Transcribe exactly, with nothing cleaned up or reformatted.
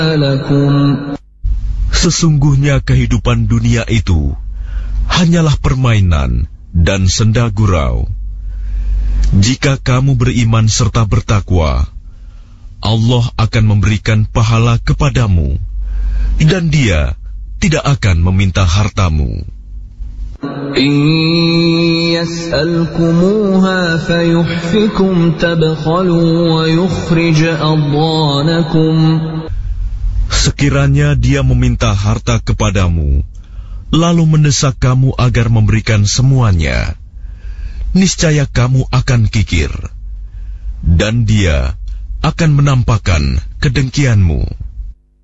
لكم. Sesungguhnya kehidupan dunia itu hanyalah permainan dan senda gurau. Jika kamu beriman serta bertakwa, Allah akan memberikan pahala kepadamu, dan Dia tidak akan meminta hartamu. إن يسألكموها فيحفكم تبخلوا ويخرج أضغانكم. Sekiranya Dia meminta harta kepadamu, lalu mendesak kamu agar memberikan semuanya, niscaya kamu akan kikir, dan Dia akan menampakkan kedengkianmu.